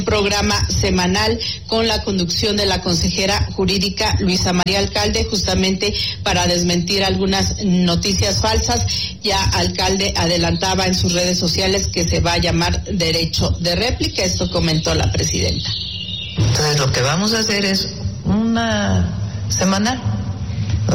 programa semanal con la conducción de la consejera jurídica Luisa María Alcalde, justamente para desmentir algunas noticias falsas. Ya Alcalde adelantaba en sus redes sociales que se va a llamar derecho de réplica. Esto comentó la presidenta. Entonces lo que vamos a hacer es una semanal